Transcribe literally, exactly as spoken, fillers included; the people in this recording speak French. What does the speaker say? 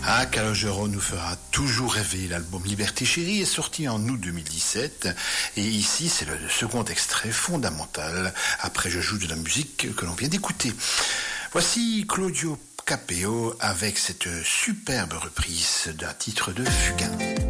Ah, Calogero nous fera toujours rêver. L'album Liberté Chérie est sorti en août deux mille dix-sept et ici c'est le second extrait fondamental. Après je joue de la musique que l'on vient d'écouter. Voici Claudio Capeo avec cette superbe reprise d'un titre de Fugain.